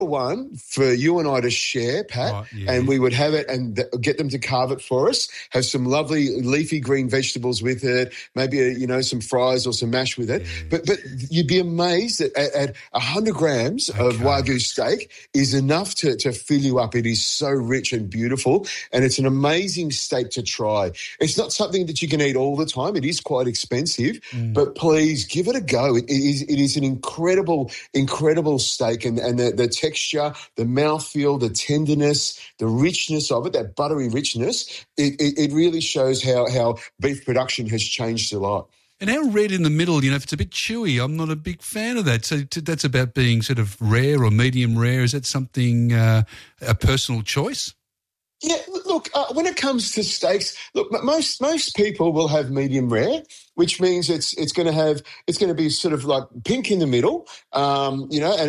one for you and I to share, Pat, Right, yeah. and we would have it and get them to carve it for us, have some lovely leafy green vegetables with it, maybe, some fries or some mash with it. Yeah. But you'd be amazed that at 100 grams of Wagyu steak is enough to fill you up. It is so rich and beautiful, and it's an amazing steak to try. It's not something that you can eat all the time. It is quite expensive, but please give it a go. It is an incredible steak, and the texture, the mouthfeel, the tenderness, the richness of it, that buttery richness, it really shows how beef production has changed a lot. And how red in the middle, if it's a bit chewy, I'm not a big fan of that. So that's about being sort of rare or medium rare. Is that something, a personal choice? Yeah, look, when it comes to steaks, look, most people will have medium rare, which means it's going to be sort of like pink in the middle, and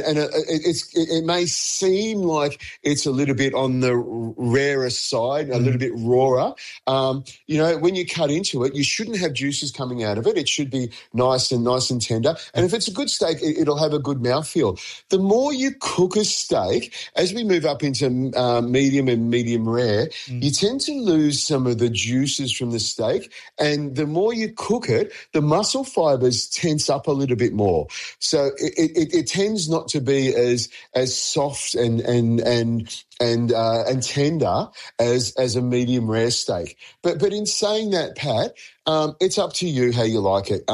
it may seem like it's a little bit on the rarer side, a little bit rawer. When you cut into it, you shouldn't have juices coming out of it. It should be nice and tender. And if it's a good steak, it'll have a good mouthfeel. The more you cook a steak, as we move up into medium and medium rare, you tend to lose some of the juices from the steak, and the more you cook it, the muscle fibers tense up a little bit more. So it tends not to be as soft and tender as a medium rare steak. But in saying that, Pat, it's up to you how you like it.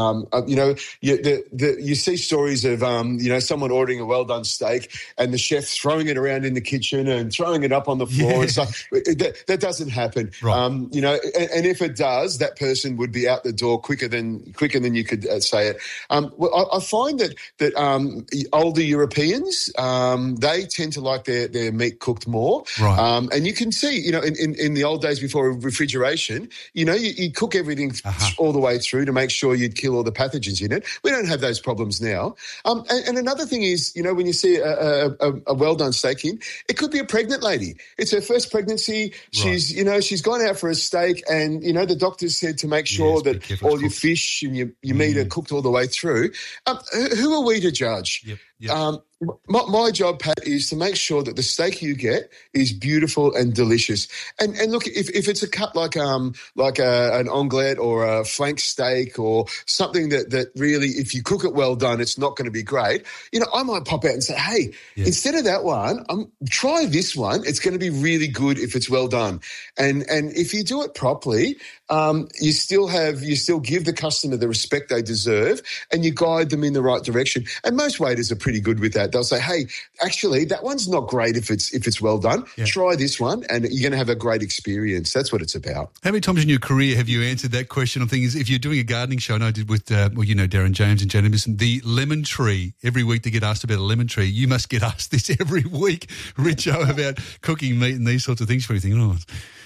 You see stories of someone ordering a well done steak and the chef throwing it around in the kitchen and throwing it up on the floor and stuff. That doesn't happen. Right. And if it does, that person would be out the door quicker than you could say it. I find that older Europeans they tend to like their meat cooked more. Right. And you can see, in the old days before refrigeration, you cook everything all the way through to make sure you'd kill all the pathogens in it. We don't have those problems now. And another thing is, when you see a well-done steak it could be a pregnant lady. It's her first pregnancy. Right. She's gone out for a steak and, the doctor said to make sure that all your fish and your meat are cooked all the way through. Who are we to judge? Yep. My job, Pat, is to make sure that the steak you get is beautiful and delicious. And look, if it's a cut like an onglet or a flank steak or something that really, if you cook it well done, it's not going to be great. I might pop out and say, hey, instead of that one, try this one. It's going to be really good if it's well done. And if you do it properly, you still give the customer the respect they deserve, and you guide them in the right direction. And most waiters are pretty good with that. They'll say, hey, actually, that one's not great if it's well done. Yeah. Try this one, and you're going to have a great experience. That's what it's about. How many times in your career have you answered that question? I'm thinking, if you're doing a gardening show, and I did with, Darren James and Jan Emerson, the lemon tree. Every week they get asked about a lemon tree. You must get asked this every week, Richo, about cooking meat and these sorts of things. For you think,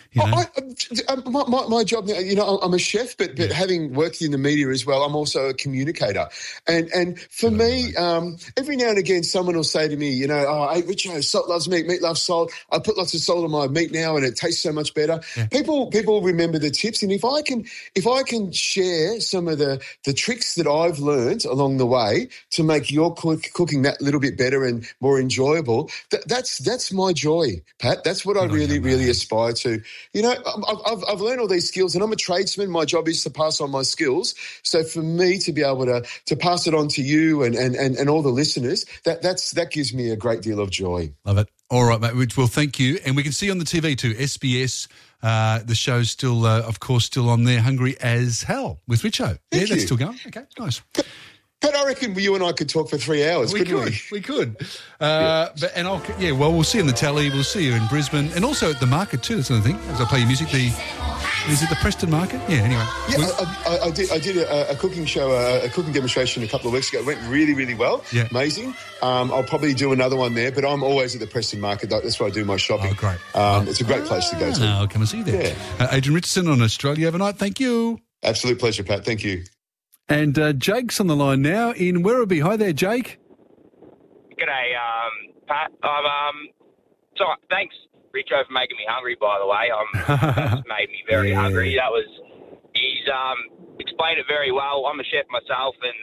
my job now, I'm a chef, but having worked in the media as well, I'm also a communicator. And for me, every now and again, someone will say to me, hey, Richo, salt loves meat loves salt. I put lots of salt on my meat now and it tastes so much better. Yeah. People remember the tips. And if I can share some of the tricks that I've learned along the way to make your cooking that little bit better and more enjoyable, that's my joy, Pat. That's what I really aspire to. I've learned all these skills, and I'm a tradesman. My job is to pass on my skills. So for me to be able to pass it on to you and all the listeners, that gives me a great deal of joy. Love it. All right, mate. Well, thank you. And we can see on the TV too, SBS, the show's still, of course, still on there, Hungry as Hell with Richo. Thank you. That's still going. Okay, nice. Pat, I reckon you and I could talk for 3 hours, couldn't we? We could. We'll see you in the tally. We'll see you in Brisbane and also at the market too. That's another thing. As I play your music, is it the Preston Market? Yeah, anyway. Yeah, I did a cooking show, a cooking demonstration a couple of weeks ago. It went really, really well. Yeah. Amazing. I'll probably do another one there, but I'm always at the Preston Market. That's where I do my shopping. Oh, great. It's a great place to go to. I'll come and see you there. Yeah. Adrian Richardson on Australia Overnight. Thank you. Absolute pleasure, Pat. Thank you. And Jake's on the line now in Werribee. Hi there, Jake. G'day, Pat. So thanks, Richo, for making me hungry, by the way. That's made me very hungry. He's explained it very well. I'm a chef myself, and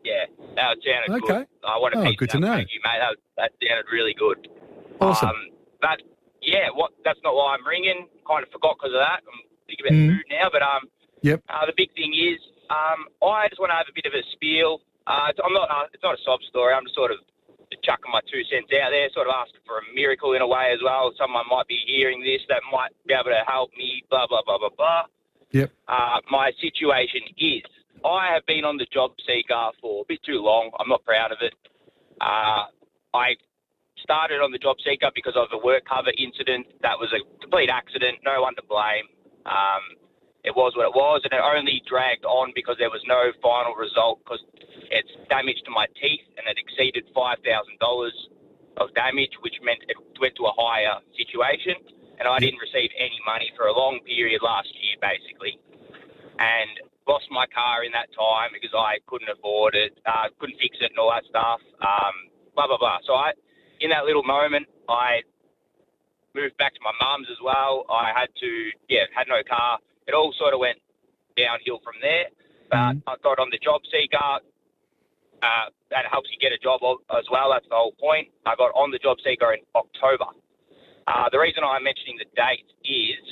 Yeah, that sounded Okay. good. I want to Oh, piece good it to up. know. Thank you, mate. That sounded really good. Awesome. But yeah, that's not why I'm ringing. Kind of forgot because of that. I'm thinking about food now, but Yep. the big thing is, I just want to have a bit of a spiel. It's not a sob story. I'm just sort of chucking my 2 cents out there, sort of asking for a miracle in a way as well. Someone might be hearing this that might be able to help me. Blah blah blah blah blah. Yep. My situation is, I have been on the job seeker for a bit too long. I'm not proud of it. I started on the job seeker because of a work cover incident. That was a complete accident. No one to blame. It was what it was, and it only dragged on because there was no final result because it's damage to my teeth, and it exceeded $5,000 of damage, which meant it went to a higher situation, and I didn't receive any money for a long period last year, basically, and lost my car in that time because I couldn't afford it, couldn't fix it and all that stuff, blah, blah, blah. So in that little moment, I moved back to my mum's as well. I had no car. It all sort of went downhill from there. But I got on the job seeker. That helps you get a job as well. That's the whole point. I got on the job seeker in October. The reason I'm mentioning the date is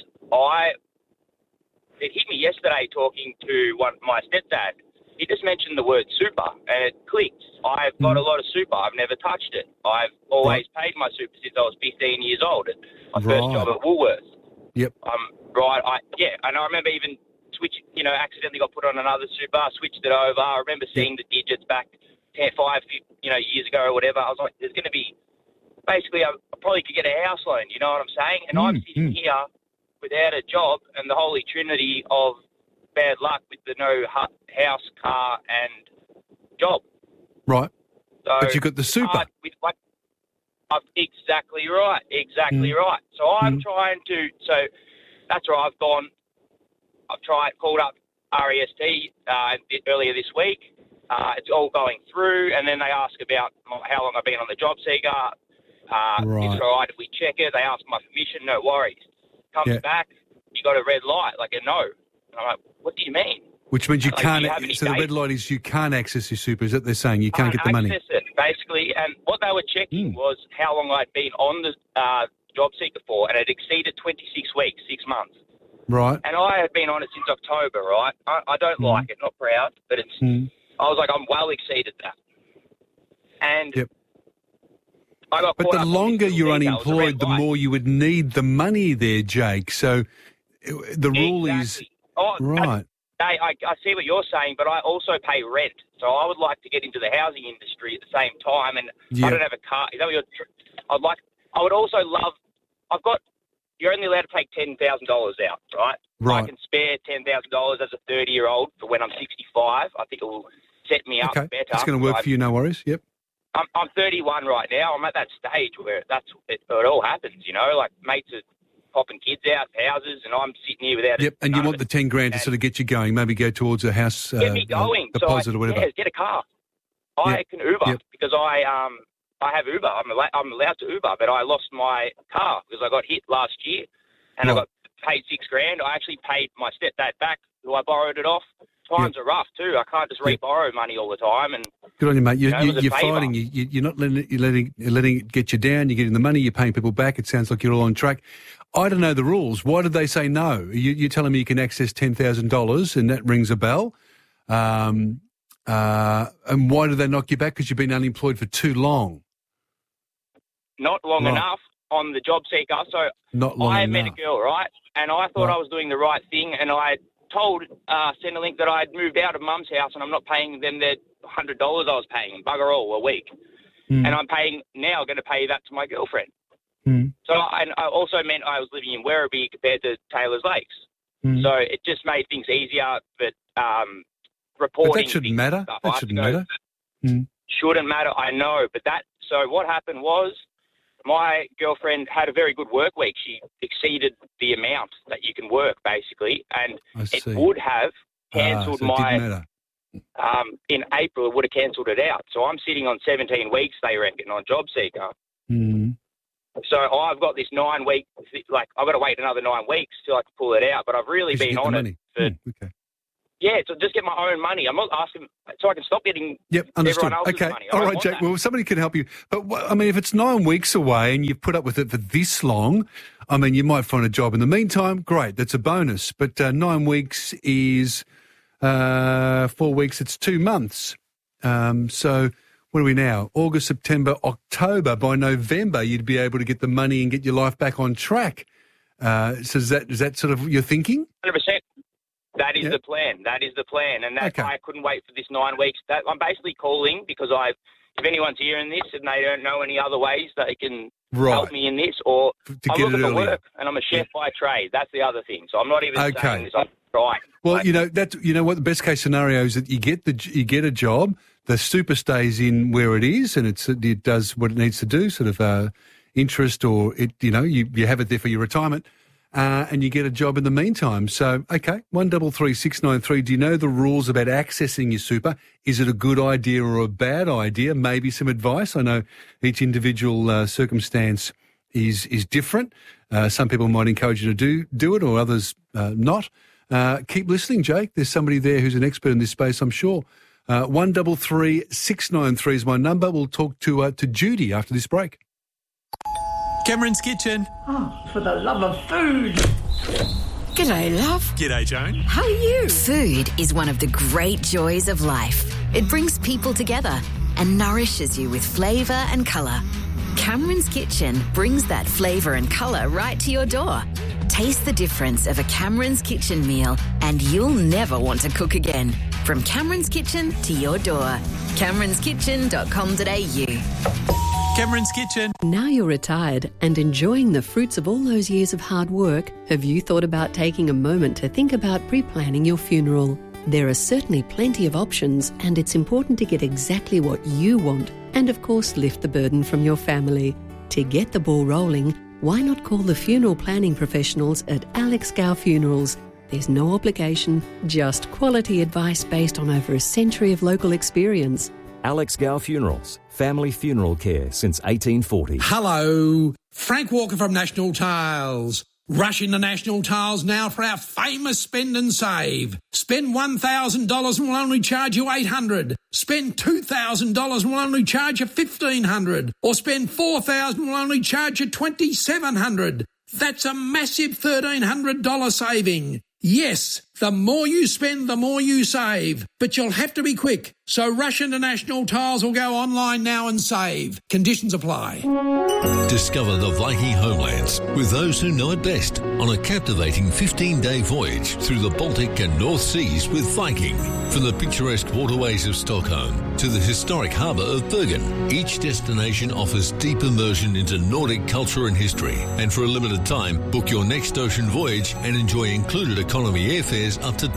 it hit me yesterday talking to my stepdad. He just mentioned the word super, and it clicked. I've got a lot of super. I've never touched it. I've always paid my super since I was 15 years old. My first job at Woolworths. Yep. Right. And I remember even accidentally got put on another super, switched it over. I remember seeing the digits back 5 years ago or whatever. I was like, there's going to be, basically, I probably could get a house loan, you know what I'm saying? And I'm sitting here without a job and the holy trinity of bad luck with the no house, car, and job. Right. So but you got the super. Exactly right. Exactly right. So I'm trying to. So that's where I've gone. Called up REST earlier this week. It's all going through, and then they ask about how long I've been on the job seeker. Is it all right if we check it? They ask my permission. No worries. Comes back. You got a red light, like a no. And I'm like, what do you mean? Which means you like, can't. So the red light is you can't access your super. Is that they're saying you can't get the money? Access it, basically. And what they were checking was how long I'd been on the job seeker for, and it exceeded 26 weeks, 6 months. Right. And I had been on it since October, right? I don't like it, not proud, but it's. I was like, I'm well exceeded that. And I got. But the longer you're unemployed, the more you would need the money there, Jake. So the rule is right. I see what you're saying, but I also pay rent, so I would like to get into the housing industry at the same time. And I don't have a car. Is that what you're? I would also love. You're only allowed to take $10,000 out, right? Right. I can spare $10,000 as a 30-year-old for when I'm 65. I think it will set me up better. It's going to work for you, no worries. Yep. I'm 31 right now. I'm at that stage where it all happens, you know, like mates are popping kids out of houses and I'm sitting here without Have and you want the 10 grand to sort of get you going, maybe go towards a house get me going. deposit or whatever. Yeah, get a car. I can Uber because I have Uber. I'm allowed to Uber, but I lost my car because I got hit last year and I got paid $6 grand. I actually paid my stepdad back, who I borrowed it off. Times are rough too. I can't just re-borrow money all the time. And good on you, mate. You're fighting. You're not letting it get you down. You're getting the money. You're paying people back. It sounds like you're all on track. I don't know the rules. Why did they say no? You're telling me you can access $10,000 and that rings a bell. And why did they knock you back? Because you've been unemployed for too long. Not long enough on the job seeker. So I met a girl, right? And I thought I was doing the right thing. And I told Centrelink that I'd moved out of Mum's house and I'm not paying them their $100 I was paying, bugger all, a week. And I'm going to pay that to my girlfriend. So, and I also meant I was living in Werribee compared to Taylor's Lakes. So it just made things easier, but reporting... But that shouldn't matter. That shouldn't matter. Shouldn't matter, I know. But so what happened was my girlfriend had a very good work week. She exceeded the amount that you can work, basically, and it would have cancelled in April, it would have cancelled it out. So I'm sitting on 17 weeks, they reckon, on job seeker. So I've got this 9 week, like I've got to wait another 9 weeks till I can pull it out. But I've really been on it for Yeah, to just get my own money. I'm not asking so I can stop getting understood. everyone else's Okay, money. all right, Jake. Well, somebody can help you. But, I mean, if it's 9 weeks away and you've put up with it for this long, I mean, you might find a job in the meantime. Great, that's a bonus. But 9 weeks is 4 weeks. It's 2 months. So what are we now? August, September, October. By November, you'd be able to get the money and get your life back on track. So is that sort of your thinking? 100%. That is the plan. That is the plan. And that's why I couldn't wait for this 9 weeks. I'm basically calling because if anyone's hearing this and they don't know any other ways they can help me in this, or I'm looking for work and I'm a chef by trade. That's the other thing. So I'm not even saying this. I'm trying. Well, what the best case scenario is that you get a job, the super stays in where it is, and it does what it needs to do, sort of interest, or you have it there for your retirement. And you get a job in the meantime. So, 133693, do you know the rules about accessing your super? Is it a good idea or a bad idea? Maybe some advice. I know each individual circumstance is different. Some people might encourage you to do it, or others not. Keep listening, Jake. There's somebody there who's an expert in this space, I'm sure. 133693 is my number. We'll talk to Judy after this break. Cameron's Kitchen. Oh, for the love of food. G'day, love. G'day, Joan. How are you? Food is one of the great joys of life. It brings people together and nourishes you with flavour and colour. Cameron's Kitchen brings that flavour and colour right to your door. Taste the difference of a Cameron's Kitchen meal and you'll never want to cook again. From Cameron's Kitchen to your door. CameronsKitchen.com.au. Cameron's Kitchen. Now you're retired and enjoying the fruits of all those years of hard work, have you thought about taking a moment to think about pre-planning your funeral? There are certainly plenty of options, and it's important to get exactly what you want and, of course, lift the burden from your family. To get the ball rolling, why not call the funeral planning professionals at Alex Gow Funerals? There's no obligation, just quality advice based on over a century of local experience. Alex Gow Funerals, family funeral care since 1840. Hello, Frank Walker from National Tiles. Rush into National Tiles now for our famous spend and save. Spend $1,000 and we'll only charge you $800. Spend $2,000 and we'll only charge you $1,500. Or spend $4,000 and we'll only charge you $2,700. That's a massive $1,300 saving. Yes, the more you spend, the more you save. But you'll have to be quick. So rush into National Tiles or go online now and save. Conditions apply. Discover the Viking homelands with those who know it best on a captivating 15-day voyage through the Baltic and North Seas with Viking. From the picturesque waterways of Stockholm to the historic harbour of Bergen, each destination offers deep immersion into Nordic culture and history. And for a limited time, book your next ocean voyage and enjoy included economy airfares up to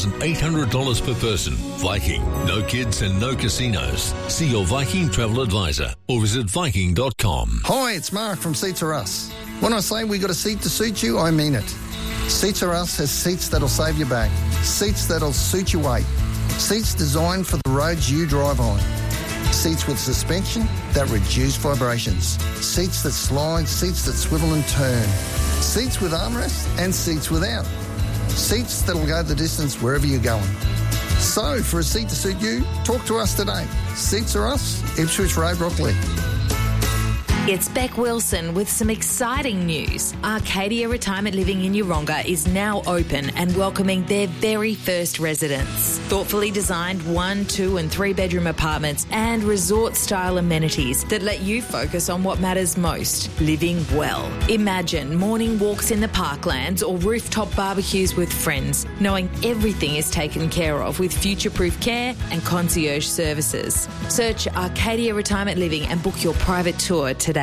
$2,800 per person. Viking, no kids and no casinos. See your Viking travel advisor or visit Viking.com. Hi, it's Mark from Seats Are Us. When I say we got a seat to suit you, I mean it. Seats Are Us has seats that'll save you back, seats that'll suit your weight, seats designed for the roads you drive on, seats with suspension that reduce vibrations, seats that slide, seats that swivel and turn, seats with armrests and seats without, seats that'll go the distance wherever you're going. So, for a seat to suit you, talk to us today. Seats Are Us, Ipswich Road, Rockley. It's Beck Wilson with some exciting news. Arcadia Retirement Living in Yeronga is now open and welcoming their very first residents. Thoughtfully designed 1, 2 and 3 bedroom apartments and resort-style amenities that let you focus on what matters most, living well. Imagine morning walks in the parklands or rooftop barbecues with friends, knowing everything is taken care of with future-proof care and concierge services. Search Arcadia Retirement Living and book your private tour today.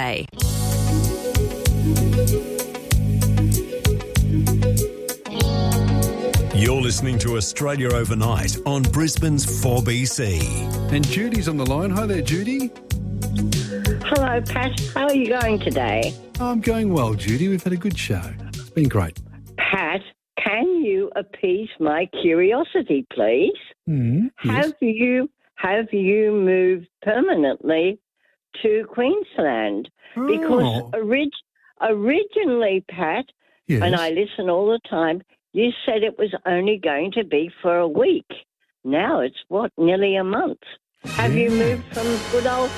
You're listening to Australia Overnight on Brisbane's 4BC. And Judy's on the line. Hi there, Judy. Hello, Pat. How are you going today? Oh, I'm going well, Judy. We've had a good show. It's been great. Pat, can you appease my curiosity, please? Yes. Have you moved permanently to Queensland? Because originally, Pat, Yes. and I listen all the time, you said it was only going to be for a week. Now it's, nearly a month. Have you moved from good old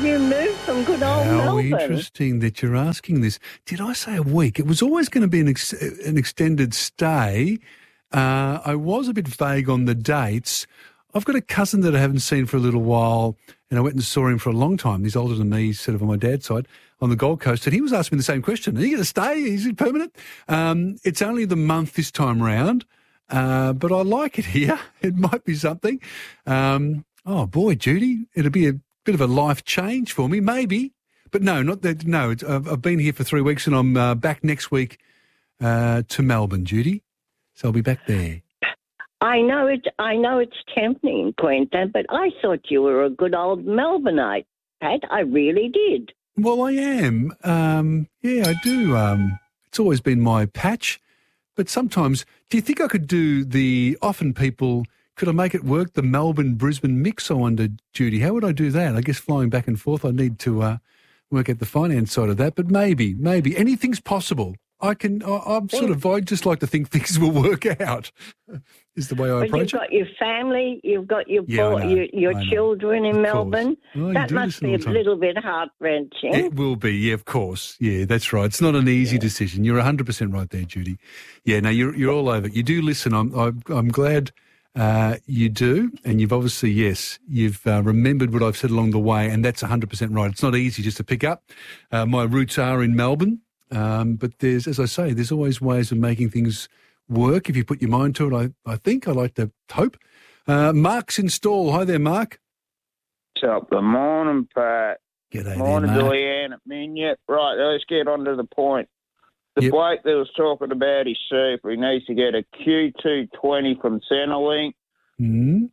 How Melbourne? interesting that you're asking this. Did I say a week? It was always going to be an extended stay. I was a bit vague on the dates. I've got a cousin that I haven't seen for a little while, and I went and saw him for a long time. He's older than me, sort of on my dad's side, on the Gold Coast, and he was asking me the same question. Are you going to stay? Is it permanent? It's only the month this time round, but I like it here. It might be something. Oh, boy, Judy, it'll be a bit of a life change for me, maybe. But no, not that. No, I've been here for 3 weeks, and I'm back next week to Melbourne, Judy. So I'll be back there. I know it's tempting, Quentin, but I thought you were a good old Melbourneite, Pat. I really did. Well, I am. Yeah, I do. It's always been my patch. But sometimes, do you think I could do could I make it work, the Melbourne-Brisbane mix, I wonder, Judy? How would I do that? I guess flying back and forth, I need to work out the finance side of that. But maybe. Anything's possible. I just like to think things will work out, is the way I approach it. But you've got your family, you've got your children in Melbourne. That must be a little bit heart-wrenching. It will be, yeah, of course. Yeah, that's right. It's not an easy decision. You're 100% right there, Judy. Yeah, no, you're all over it. You do listen. I'm glad you do, and you've obviously, you've remembered what I've said along the way, and that's 100% right. It's not easy just to pick up. My roots are in Melbourne. But there's always ways of making things work if you put your mind to it, I think. I like to hope. Mark's in Stall. Hi there, Mark. What's up? Good morning, Pat. G'day morning, there, Mark. Diane at Minyip. Right, let's get on to the point. The bloke that was talking about his super, he needs to get a Q220 from Centrelink. Mm-hmm.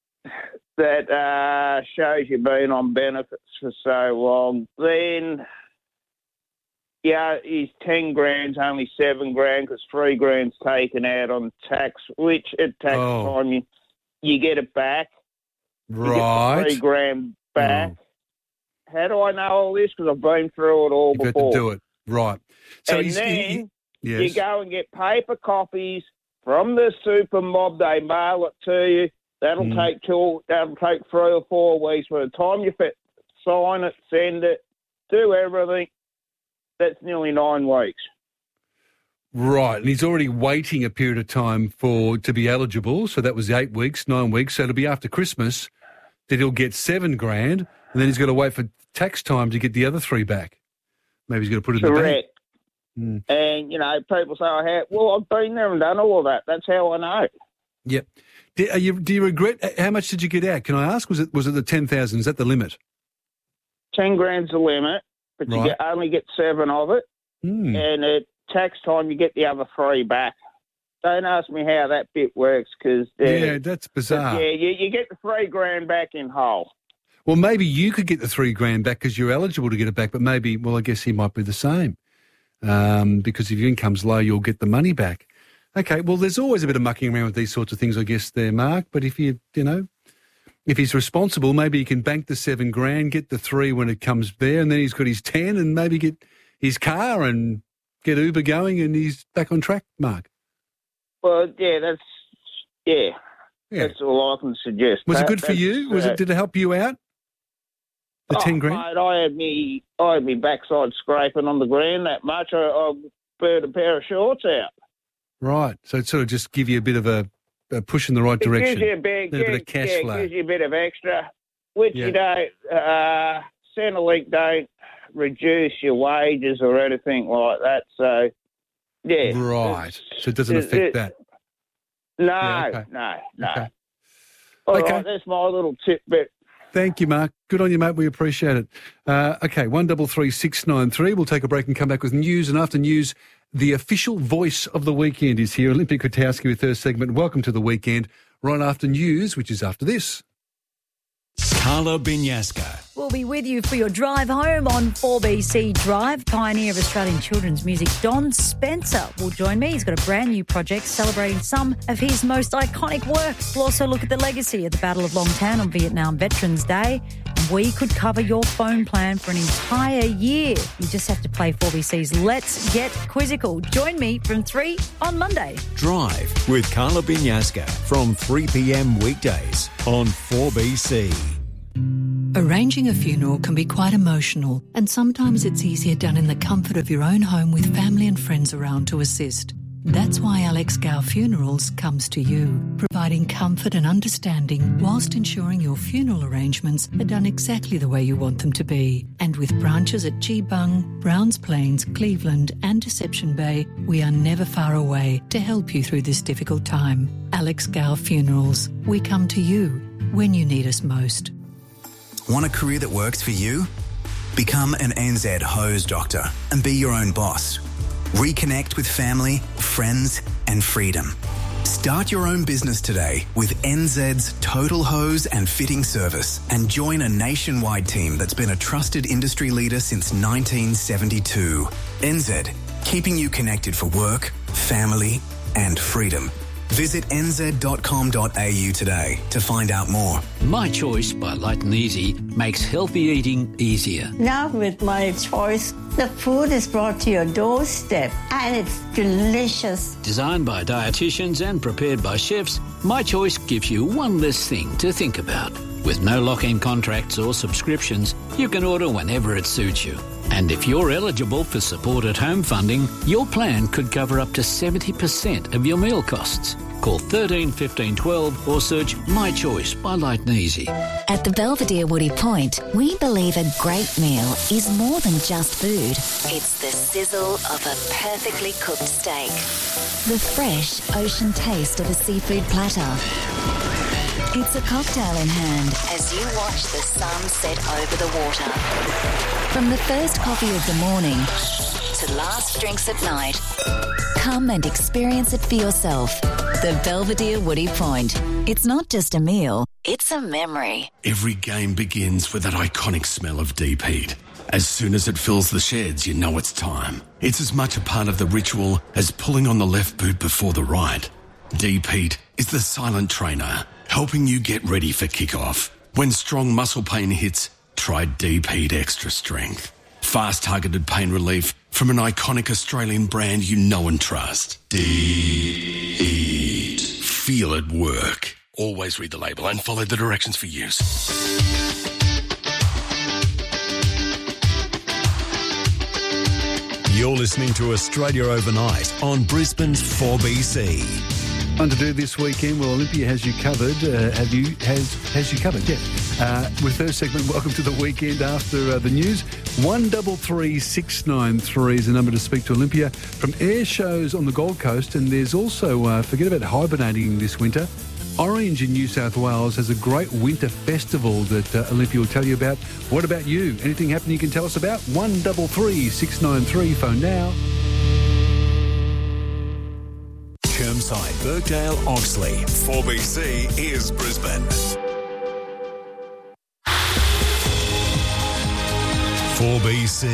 That shows you've been on benefits for so long. Then... yeah, his 10 grand's only 7 grand because 3 grand's taken out on tax, which at tax time you get it back. Right. You get the 3 grand back. How do I know all this? Because I've been through it all before. You've got to do it. Right. So and then you go and get paper copies from the super mob. They mail it to you. That'll take 3 or 4 weeks. By the time you sign it, send it, do everything, that's nearly 9 weeks. Right, and he's already waiting a period of time to be eligible, so that was 8 weeks, 9 weeks, so it'll be after Christmas that he'll get 7 grand, and then he's got to wait for tax time to get the other 3 back. Maybe he's got to put it in the bank. Correct. And, people say, I've been there and done all of that. That's how I know. Yep. Do you regret, how much did you get out? Can I ask, was it the 10,000? Is that the limit? 10 grand's the limit. But you only get 7 of it, and at tax time you get the other 3 back. Don't ask me how that bit works because... that's bizarre. Yeah, you get the 3 grand back in whole. Well, maybe you could get the 3 grand back because you're eligible to get it back, but maybe, I guess he might be the same because if your income's low, you'll get the money back. Okay, well, there's always a bit of mucking around with these sorts of things, I guess, there, Mark, but if if he's responsible, maybe he can bank the 7 grand, get the 3 when it comes there, and then he's got his 10 and maybe get his car and get Uber going and he's back on track, Mark. Well, that's all I can suggest. Was it good for you? Did it help you out? The 10 grand? Mate, I had me backside scraping on the ground that much. I burned a pair of shorts out. Right. So it sort of just give you a bit of a push in the right direction. It gives you a bit of cash flow. It gives you a bit of extra, which you don't, Centrelink don't reduce your wages or anything like that. So, Right. So it doesn't affect that. No, no. Okay. All right, that's my little tidbit. Thank you, Mark. Good on you, mate. We appreciate it. Okay, 133693. We'll take a break and come back with news. And after news, the official voice of the weekend is here. Olympic Kwiatkowski with her segment. Welcome to the weekend. Right after news, which is after this. Carla Binyaska. We'll be with you for your drive home on 4BC Drive. Pioneer of Australian children's music, Don Spencer, will join me. He's got a brand new project celebrating some of his most iconic work. We'll also look at the legacy of the Battle of Longtown on Vietnam Veterans Day. We could cover your phone plan for an entire year. You just have to play 4BC's Let's Get Quizzical. Join me from 3 on Monday. Drive with Carla Binyasca from 3 p.m. weekdays on 4BC. Arranging a funeral can be quite emotional, and sometimes it's easier done in the comfort of your own home with family and friends around to assist. That's why Alex Gow Funerals comes to you, providing comfort and understanding whilst ensuring your funeral arrangements are done exactly the way you want them to be. And with branches at Geebung, Browns Plains, Cleveland and Deception Bay, we are never far away to help you through this difficult time. Alex Gow Funerals, we come to you when you need us most. Want a career that works for you? Become an NZ hose doctor and be your own boss. Reconnect with family, friends and freedom. Start your own business today with NZ's Total Hose and Fitting Service and join a nationwide team that's been a trusted industry leader since 1972. NZ, keeping you connected for work, family and freedom. Visit nz.com.au today to find out more. My Choice by Light and Easy makes healthy eating easier. Now with My Choice, the food is brought to your doorstep and it's delicious. Designed by dietitians and prepared by chefs, My Choice gives you one less thing to think about. With no lock-in contracts or subscriptions, you can order whenever it suits you. And if you're eligible for support at home funding, your plan could cover up to 70% of your meal costs. Call 13 15 12 or search My Choice by Light and Easy. At the Belvedere Woody Point, we believe a great meal is more than just food. It's the sizzle of a perfectly cooked steak, the fresh ocean taste of a seafood platter. It's a cocktail in hand as you watch the sun set over the water. From the first coffee of the morning to last drinks at night, come and experience it for yourself. The Belvedere Woody Point. It's not just a meal, it's a memory. Every game begins with that iconic smell of deep heat. As soon as it fills the sheds, you know it's time. It's as much a part of the ritual as pulling on the left boot before the right. Deep heat is the silent trainer, helping you get ready for kickoff. When strong muscle pain hits, try Deep Heat Extra Strength. Fast targeted pain relief from an iconic Australian brand you know and trust. Deep Heat. Feel it work. Always read the label and follow the directions for use. You're listening to Australia Overnight on Brisbane's 4BC. Fun to do this weekend. Well, Olympia has you covered. Has you covered? Yeah. With her segment, welcome to the weekend after the news. 133693 is the number to speak to Olympia from air shows on the Gold Coast, and there's also forget about hibernating this winter. Orange in New South Wales has a great winter festival that Olympia will tell you about. What about you? Anything happening you can tell us about? 133693. Phone now. Chermside, Birkdale, Oxley. 4BC is Brisbane. 4BC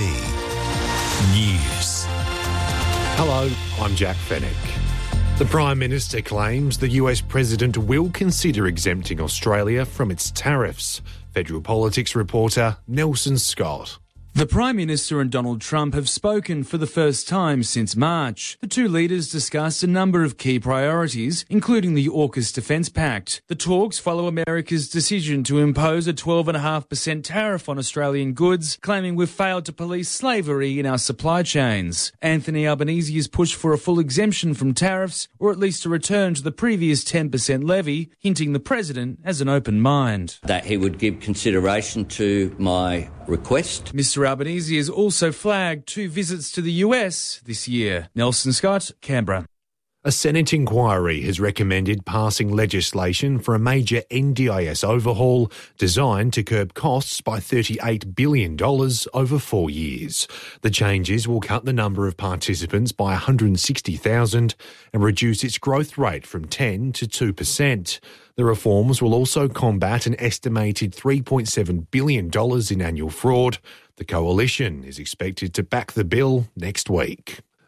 News. Hello, I'm Jack Fennick. The Prime Minister claims the US President will consider exempting Australia from its tariffs. Federal Politics reporter Nelson Scott. The Prime Minister and Donald Trump have spoken for the first time since March. The two leaders discussed a number of key priorities, including the AUKUS Defence Pact. The talks follow America's decision to impose a 12.5% tariff on Australian goods, claiming we've failed to police slavery in our supply chains. Anthony Albanese has pushed for a full exemption from tariffs, or at least a return to the previous 10% levy, hinting the President has an open mind. That he would give consideration to my request. Mr Albanese has also flagged 2 visits to the US this year. Nelson Scott, Canberra. A Senate inquiry has recommended passing legislation for a major NDIS overhaul designed to curb costs by $38 billion over 4 years. The changes will cut the number of participants by 160,000 and reduce its growth rate from 10 to 2%. The reforms will also combat an estimated $3.7 billion in annual fraud. The coalition is expected to back the bill next week.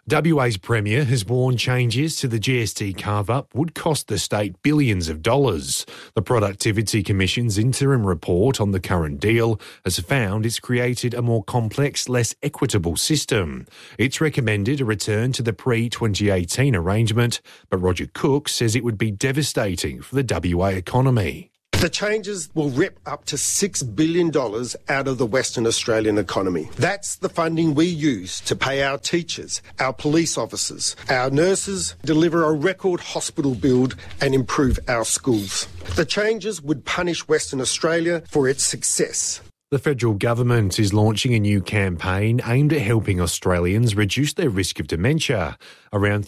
WA's Premier has warned changes to the GST carve-up would cost the state billions of dollars. The Productivity Commission's interim report on the current deal has found it's created a more complex, less equitable system. It's recommended a return to the pre-2018 arrangement, but Roger Cook says it would be devastating for the WA economy. The changes will rip up to $6 billion out of the Western Australian economy. That's the funding we use to pay our teachers, our police officers, our nurses, deliver a record hospital build and improve our schools. The changes would punish Western Australia for its success. The federal government is launching a new campaign aimed at helping Australians reduce their risk of dementia. Around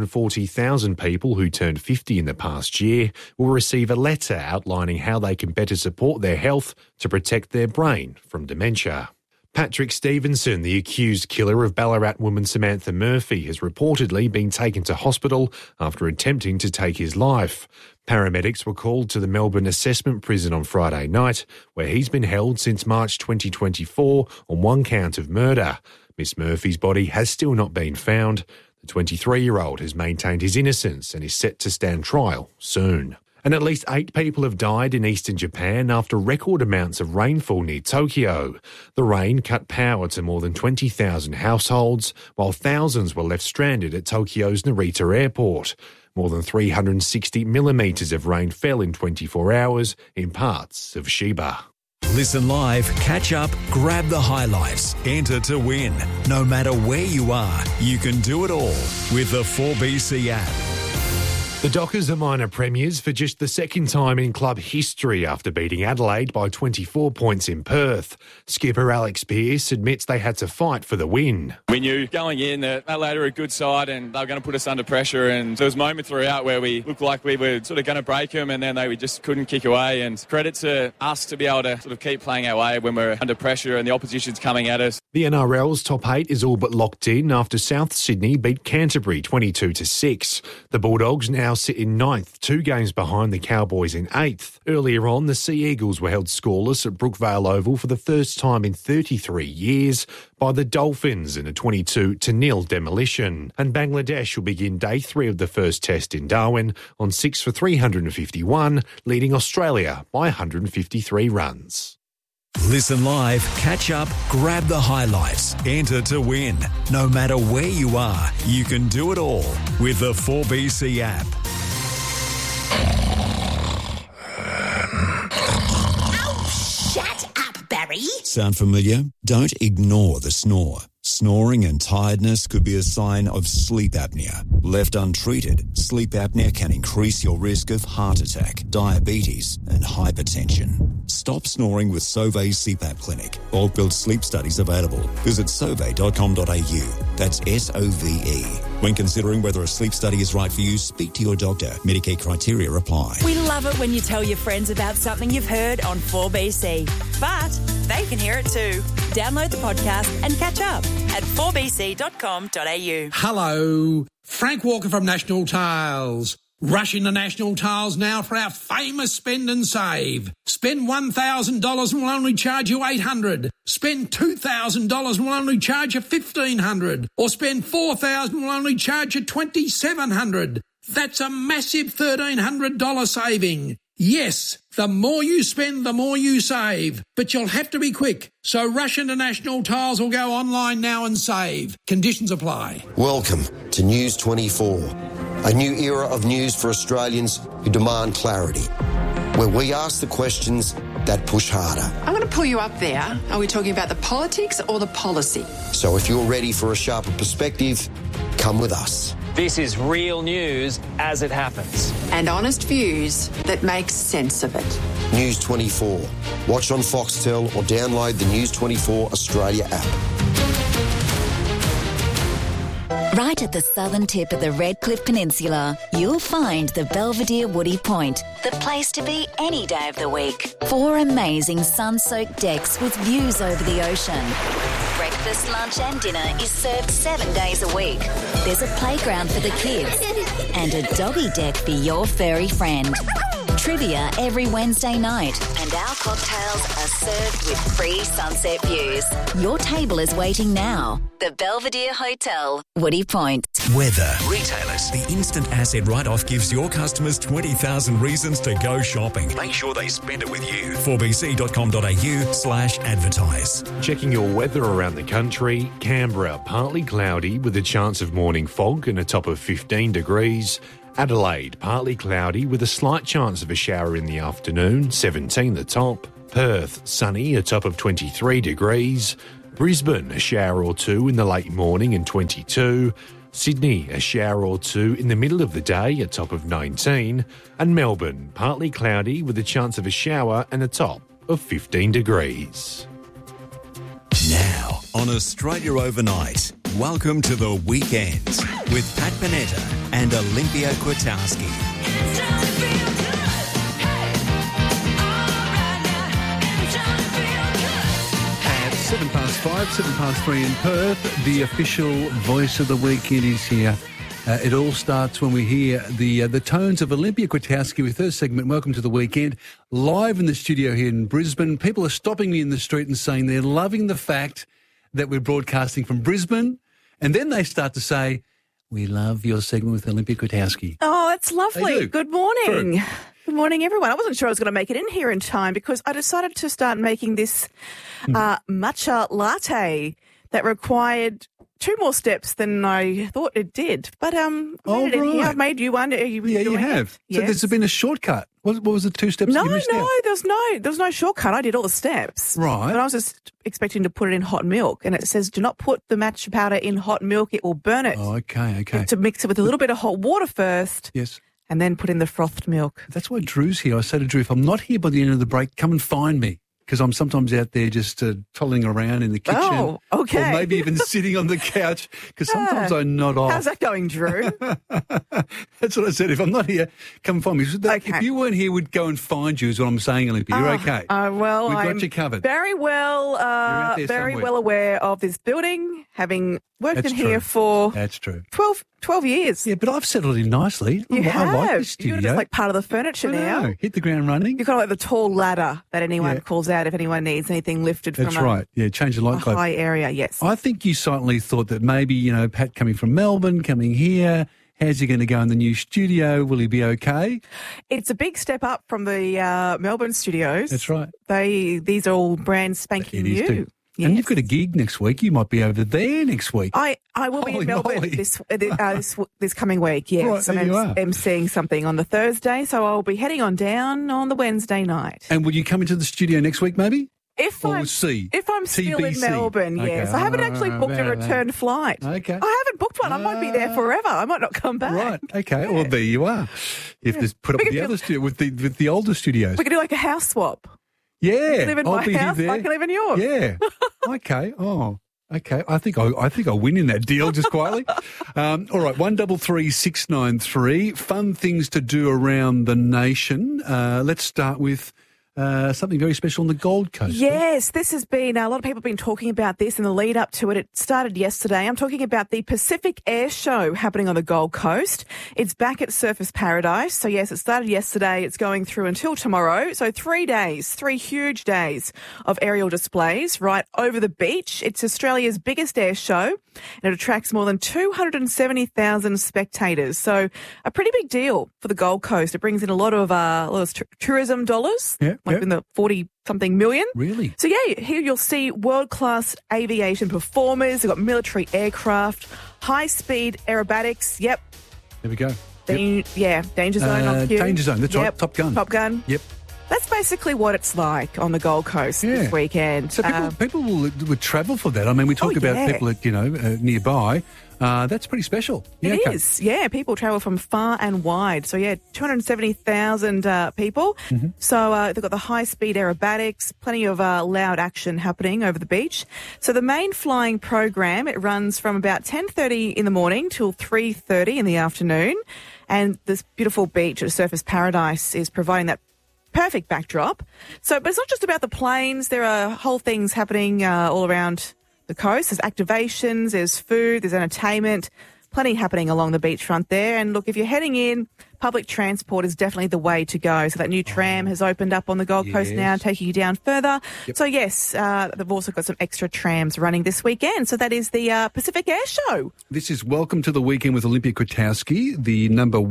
340,000 people who turned 50 in the past year will receive a letter outlining how they can better support their health to protect their brain from dementia. Patrick Stevenson, the accused killer of Ballarat woman Samantha Murphy, has reportedly been taken to hospital after attempting to take his life. Paramedics were called to the Melbourne Assessment Prison on Friday night, where he's been held since March 2024 on one count of murder. Miss Murphy's body has still not been found. The 23-year-old has maintained his innocence and is set to stand trial soon. And at least 8 people have died in eastern Japan after record amounts of rainfall near Tokyo. The rain cut power to more than 20,000 households, while thousands were left stranded at Tokyo's Narita Airport. More than 360 millimetres of rain fell in 24 hours in parts of Chiba. Listen live, catch up, grab the highlights, enter to win. No matter where you are, you can do it all with the 4BC app. The Dockers are minor premiers for just the second time in club history after beating Adelaide by 24 points in Perth. Skipper Alex Pearce admits they had to fight for the win. We knew going in that Adelaide were a good side and they were going to put us under pressure, and there was moments throughout where we looked like we were sort of going to break them, and then we just couldn't kick away. And credit to us to be able to sort of keep playing our way when we're under pressure and the opposition's coming at us. The NRL's top 8 is all but locked in after South Sydney beat Canterbury 22-6. The Bulldogs now sit in 9th, 2 games behind the Cowboys in 8th. Earlier on, the Sea Eagles were held scoreless at Brookvale Oval for the first time in 33 years by the Dolphins in a 22-0 demolition. And Bangladesh will begin day 3 of the first test in Darwin on 6 for 351, leading Australia by 153 runs. Listen live, catch up, grab the highlights, enter to win. No matter where you are, you can do it all with the 4BC app. Oh, shut up, Barry. Sound familiar? Don't ignore the snore. Snoring and tiredness could be a sign of sleep apnea. Left untreated, sleep apnea can increase your risk of heart attack, diabetes, and hypertension. Stop snoring with Sauvé CPAP Clinic. Bulk build sleep studies available. Visit sauvé.com.au. That's SOVE. When considering whether a sleep study is right for you, speak to your doctor. Medicare criteria apply. We love it when you tell your friends about something you've heard on 4BC. But they can hear it too. Download the podcast and catch up at 4bc.com.au. Hello, Frank Walker from National Tiles. Rush into National Tiles now for our famous spend and save. Spend $1,000 and we'll only charge you $800. Spend $2,000 and we'll only charge you $1,500. Or spend $4,000 and we'll only charge you $2,700. That's a massive $1,300 saving. Yes, the more you spend, the more you save. But you'll have to be quick. So rush into National Tiles or go online now and save. Conditions apply. Welcome to News 24, a new era of news for Australians who demand clarity, where we ask the questions that push harder. I'm going to pull you up there. Are we talking about the politics or the policy? So if you're ready for a sharper perspective, come with us. This is real news as it happens. And honest views that make sense of it. News 24. Watch on Foxtel or download the News 24 Australia app. Right at the southern tip of the Redcliffe Peninsula, you'll find the Belvedere Woody Point, the place to be any day of the week. 4 amazing sun-soaked decks with views over the ocean. Breakfast, lunch and dinner is served 7 days a week. There's a playground for the kids and a doggy deck for your furry friend. trivia every Wednesday night, and our cocktails are served with free sunset views. Your table is waiting now. The Belvedere Hotel, Woody Point. Weather. Retailers. The instant asset write-off gives your customers 20,000 reasons to go shopping. Make sure they spend it with you. 4bc.com.au/advertise. Checking your weather around the country. Canberra, partly cloudy with a chance of morning fog and a top of 15 degrees. Adelaide, partly cloudy with a slight chance of a shower in the afternoon, 17 the top. Perth, sunny, a top of 23 degrees. Brisbane, a shower or two in the late morning and 22. Sydney, a shower or two in the middle of the day, a top of 19. And Melbourne, partly cloudy with a chance of a shower and a top of 15 degrees. Now, on Australia Overnight, welcome to the weekend with Pat Panetta and Olympia Kwiatkowski. At 5:07, 3:07 in Perth, the official voice of the weekend is here. It all starts when we hear the tones of Olympia Kwiatkowski with her segment, Welcome to the Weekend, live in the studio here in Brisbane. People are stopping me in the street and saying they're loving the fact that we're broadcasting from Brisbane, and then they start to say, we love your segment with Olympia Kwiatkowski. Oh, that's lovely. Good morning. True. Good morning, everyone. I wasn't sure I was going to make it in here in time because I decided to start making this matcha latte that required 2 more steps than I thought it did. But I made it in here. I've made you one. You have. So there's been a shortcut. What was the 2 steps No, that you missed out? there was no shortcut. I did all the steps. Right. But I was just expecting to put it in hot milk, and it says do not put the matcha powder in hot milk. It will burn it. Oh, okay. To mix it with a little bit of hot water first. Yes. And then put in the frothed milk. That's why Drew's here. I say to Drew, if I'm not here by the end of the break, come and find me. Because I'm sometimes out there just toddling around in the kitchen. Oh, okay. Or maybe even sitting on the couch, because sometimes I nod off. How's that going, Drew? That's what I said. If I'm not here, come and find me. If you weren't here, we'd go and find you is what I'm saying, Olympia. You're okay. Well, We've got I'm you covered. very well aware of this building, having worked in here for That's true. 12 years. Yeah, but I've settled in nicely. You I have. like this studio. You're just like part of the furniture now. Hit the ground running. You're kind of like the tall ladder that anyone calls out if anyone needs anything lifted from That's right. Yeah, change the light a club. high area, yes. I think you silently thought that maybe, Pat coming from Melbourne, coming here, how's he going to go in the new studio? Will he be okay? It's a big step up from the Melbourne studios. That's right. These are all brand spanking new. Yes. And you've got a gig next week. You might be over there next week. I will be in Melbourne this coming week, yes. Right, there you are. I'm seeing something on the Thursday, so I'll be heading on down on the Wednesday night. And will you come into the studio next week maybe? If I'm still in TBC. Melbourne, yes. Okay. I haven't actually booked a return flight. Okay. I haven't booked one. I might be there forever. I might not come back. Right. Okay. Yeah. Well, there you are. You have to put up with the other studio, with the older studios. We could do like a house swap. Yeah. You can live in my house. There. I can live in yours. Yeah. Okay. Oh. Okay, I think I'll win in that deal just quietly. All right, 133 693. Fun things to do around the nation. Let's start with something very special on the Gold Coast. Yes, this has been, a lot of people have been talking about this in the lead up to it. It started yesterday. I'm talking about the Pacific Air Show happening on the Gold Coast. It's back at Surfers Paradise. So yes, it started yesterday. It's going through until tomorrow. So 3 days, 3 huge days of aerial displays right over the beach. It's Australia's biggest air show and it attracts more than 270,000 spectators. So a pretty big deal for the Gold Coast. It brings in a lot of tourism dollars. Yeah. In the 40-something million. Really? So, yeah, here you'll see world-class aviation performers. They've got military aircraft, high-speed aerobatics. Yep. There we go. Danger Zone on cue. Danger Zone, that's right. Top Gun. Top Gun. Yep. That's basically what it's like on the Gold Coast this weekend. So people would travel for that. I mean, we talk about people that, nearby. That's pretty special. Yeah, it is. Yeah, people travel from far and wide. So, 270,000 people. Mm-hmm. So they've got the high-speed aerobatics, plenty of loud action happening over the beach. So the main flying program, it runs from about 10:30 in the morning till 3:30 in the afternoon. And this beautiful beach at Surfers Paradise is providing that perfect backdrop. So, but it's not just about the planes. There are whole things happening all around the coast. There's activations, there's food, there's entertainment, plenty happening along the beachfront there. And look, if you're heading in public transport is definitely the way to go. So that new tram has opened up on the Gold Coast now, taking you down further. Yep. So, yes, they've also got some extra trams running this weekend. So that is the Pacific Air Show. This is Welcome to the Weekend with Olympia Kwiatkowski, the number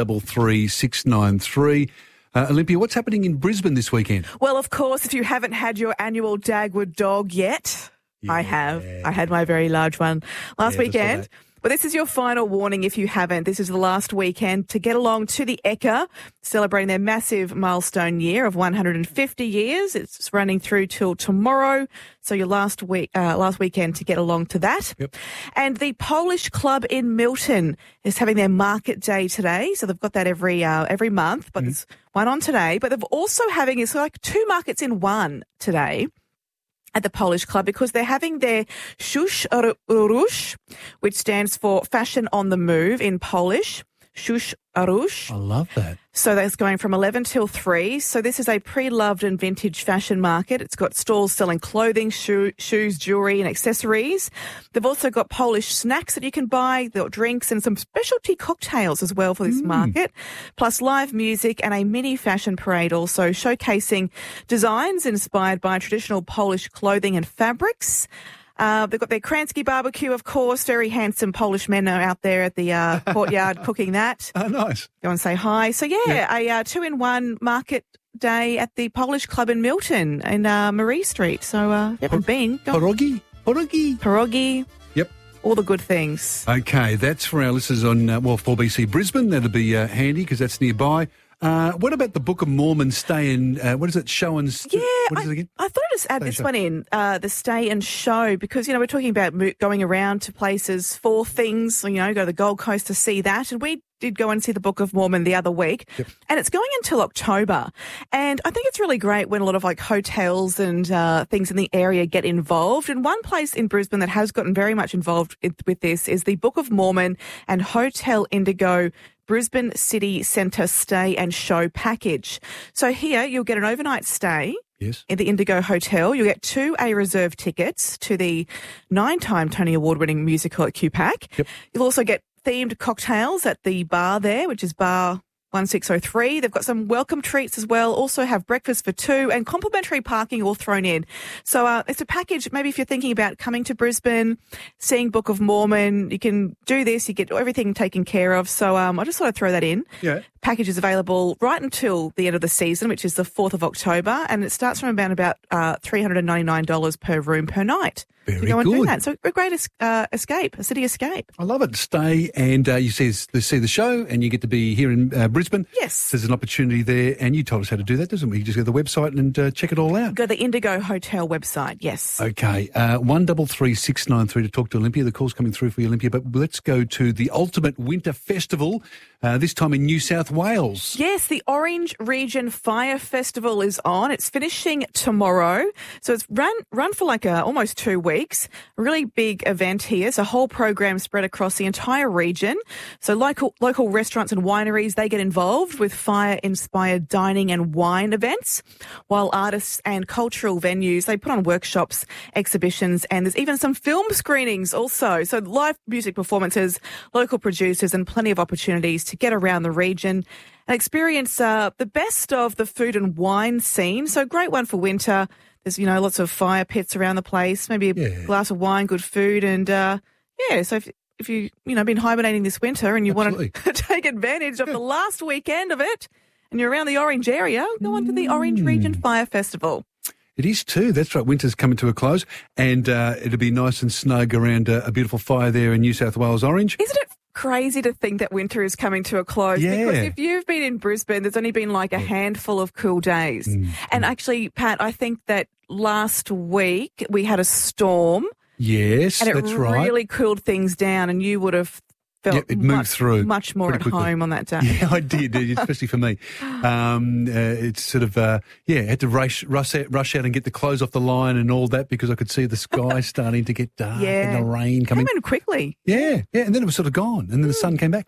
133693. Olympia, what's happening in Brisbane this weekend? Well, of course, if you haven't had your annual Dagwood dog yet, I have. I had my very large one last weekend. But this is your final warning if you haven't. This is the last weekend to get along to the Ekka, celebrating their massive milestone year of 150 years. It's running through till tomorrow. So your last weekend to get along to that. Yep. And the Polish Club in Milton is having their market day today. So they've got that every month, but there's one on today. But they're also having, it's like 2 markets in one today at the Polish Club, because they're having their Szusz Rusz, which stands for Fashion on the Move in Polish. Szusz Rusz. I love that. So that's going from 11 till 3. So this is a pre-loved and vintage fashion market. It's got stalls selling clothing, shoes, jewellery and accessories. They've also got Polish snacks that you can buy. They've got drinks and some specialty cocktails as well for this market, plus live music and a mini fashion parade also showcasing designs inspired by traditional Polish clothing and fabrics. They've got their Kransky barbecue, of course. Very handsome Polish men are out there at the courtyard cooking that. Oh, nice. Go and say hi. So, a 2-in-1 market day at the Polish Club in Milton in Marie Street. So, if you haven't been, go. Pierogi. Yep. All the good things. Okay, that's for our listeners on, 4BC Brisbane. That'll be handy because that's nearby. What about the Book of Mormon stay and, what is it, show and... what is it again? I thought I'd just add this one in, the stay and show, because, we're talking about going around to places for things, go to the Gold Coast to see that, and we did go and see the Book of Mormon the other week, and it's going until October, and I think it's really great when a lot of, hotels and things in the area get involved, and one place in Brisbane that has gotten very much involved with this is the Book of Mormon and Hotel Indigo Brisbane City Centre stay and show package. So here you'll get an overnight stay in the Indigo Hotel. You'll get 2 A-reserve tickets to the 9-time Tony Award-winning musical at QPAC. Yep. You'll also get themed cocktails at the bar there, which is Bar 1603. They've got some welcome treats as well. Also have breakfast for 2 and complimentary parking all thrown in. So it's a package. Maybe if you're thinking about coming to Brisbane, seeing Book of Mormon, you can do this. You get everything taken care of. So I just thought I'd throw that in. Yeah. Package is available right until the end of the season, which is the 4th of October, and it starts from about $399 per room per night. Very go and good. do that. So a great escape, a city escape. I love it. Stay and you see the show and you get to be here in Brisbane. Yes. There's an opportunity there, and you told us how to do that, doesn't we? You just go to the website and check it all out. Go to the Indigo Hotel website, yes. Okay, 133693 to talk to Olympia. The call's coming through for you, Olympia, but let's go to the Ultimate Winter Festival, this time in New South Wales. Yes, the Orange Region Fire Festival is on. It's finishing tomorrow. So it's run for almost 2 weeks. A really big event here. It's a whole program spread across the entire region. So local restaurants and wineries, they get involved with fire-inspired dining and wine events, while artists and cultural venues, they put on workshops, exhibitions, and there's even some film screenings also. So live music performances, local producers, and plenty of opportunities to get around the region and experience the best of the food and wine scene. So great one for winter. There's, lots of fire pits around the place, maybe a glass of wine, good food. And, so if you, been hibernating this winter and you want to take advantage of the last weekend of it and you're around the Orange area, go on to the Orange Region Fire Festival. It is too. That's right. Winter's coming to a close, and it'll be nice and snug around a beautiful fire there in New South Wales Orange. Isn't it crazy to think that winter is coming to a close? Yeah. Because if you've been in Brisbane, there's only been a handful of cool days. And actually, Pat, I think that last week we had a storm. Yes, and that's right. It really cooled things down, and you would have felt it moved through much more at home on that day. Yeah, I did, especially for me. It's sort of, had to rush out and get the clothes off the line and all that because I could see the sky starting to get dark and the rain coming. Came in quickly. Yeah, and then it was sort of gone, and then the sun came back.